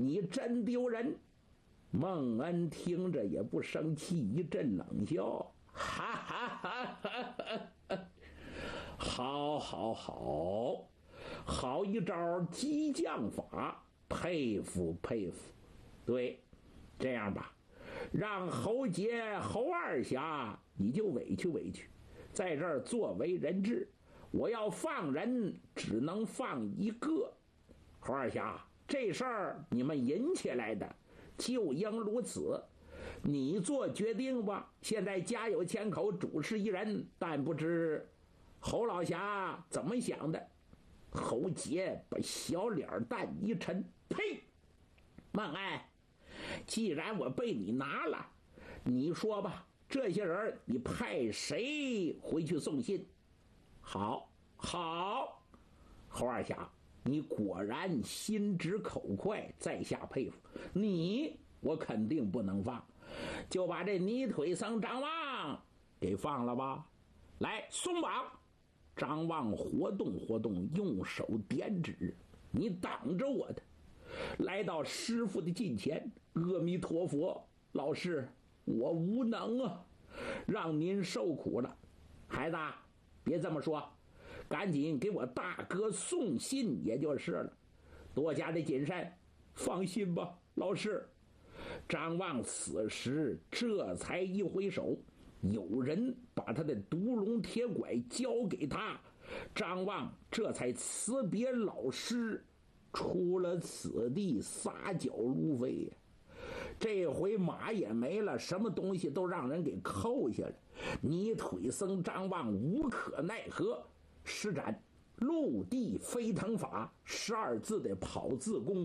你真丢人。孟恩听着也不生气，一阵冷笑，哈哈哈哈！好一招激将法，佩服佩服。对，这样吧，让侯杰、侯二侠你就委屈委屈，在这儿作为人质，我要放人只能放一个。侯二侠，这事儿你们引起来的，就应如此，你做决定吧。现在家有千口，主事一人，但不知侯老侠怎么想的。侯杰把小脸蛋一沉，呸！孟安，既然我被你拿了，你说吧，这些人你派谁回去送信？好，侯二侠，你果然心直口快，在下佩服你。我肯定不能放，就把这泥腿僧张望给放了吧。来，松绑！张望活动，用手点指，你挡着我的。来到师父的近前，阿弥陀佛，老师，我无能啊，让您受苦了。孩子，别这么说，赶紧给我大哥送信也就是了，多加的谨慎。放心吧，老师。张望此时这才一挥手，有人把他的独龙铁拐交给他，张望这才辞别老师，出了此地，撒脚如飞。这回马也没了，什么东西都让人给扣下了。泥腿僧张望无可奈何，施展陆地飞腾法，12字的跑字功，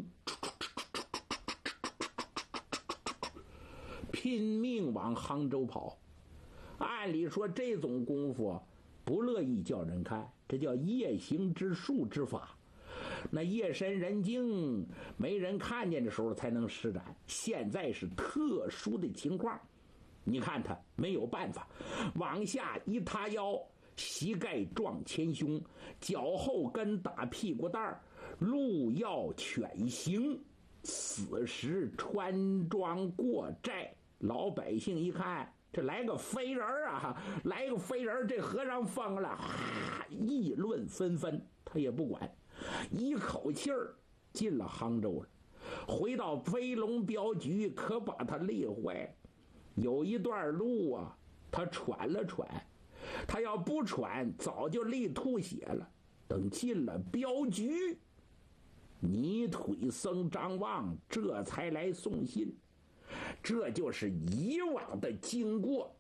拼命往杭州跑。按理说这种功夫不乐意叫人看，这叫夜行之术之法，那夜深人静没人看见的时候才能施展，现在是特殊的情况。你看他没有办法，往下一塌腰，膝盖撞前胸，脚后跟打屁股蛋儿，路要犬行。此时穿庄过寨，老百姓一看，这来个飞人啊，来个飞人，这和尚疯了，议论纷纷。他也不管，一口气儿进了杭州了。回到飞龙镖局，可把他累坏。有一段路啊，他喘了喘，他要不喘早就累吐血了。等进了镖局，泥腿僧张望这才来送信。这就是以往的经过。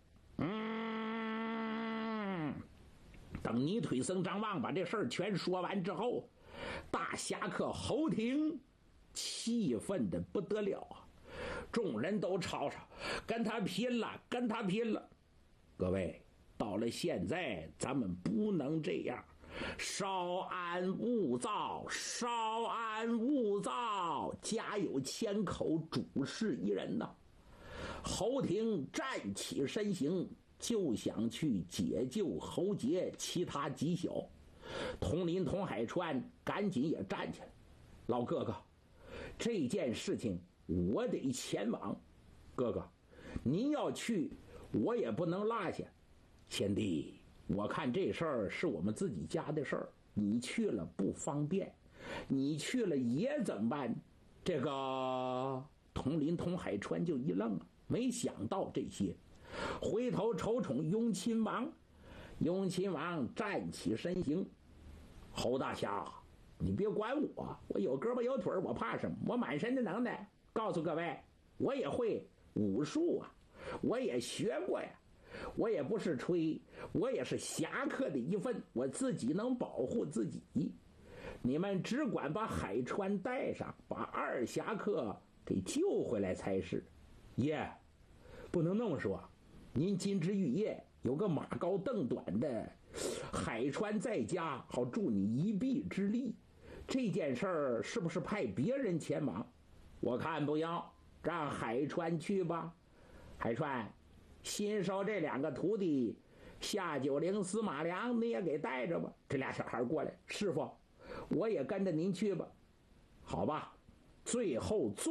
等泥腿僧张望把这事儿全说完之后，大侠客侯廷气愤的不得了啊！众人都吵吵，跟他拼了，跟他拼了！各位，到了现在咱们不能这样，稍安勿躁，稍安勿躁，家有千口，主事一人呐。侯廷站起身形，就想去解救侯杰其他几小。佟林佟海川赶紧也站起来，老哥哥，这件事情我得前往。哥哥，您要去我也不能落下。贤弟，我看这事儿是我们自己家的事儿，你去了不方便，你去了爷怎么办？这个佟林佟海川就一愣啊，没想到这些，回头瞅瞅雍亲王。雍亲王站起身形，侯大侠，你别管我，我有胳膊有腿，我怕什么？我满身的能耐。告诉各位，我也会武术啊，我也学过呀，我也不是吹，我也是侠客的一份，我自己能保护自己。你们只管把海川带上，把二侠客给救回来才是。爷，不能那么说，您金枝玉叶，有个马高凳短的海川在家，好助你一臂之力。这件事儿是不是派别人前往？我看不要，让海川去吧。海川，新收这2个徒弟，夏九龄、司马良，你也给带着吧。这俩小孩过来，师傅，我也跟着您去吧。好吧，最后做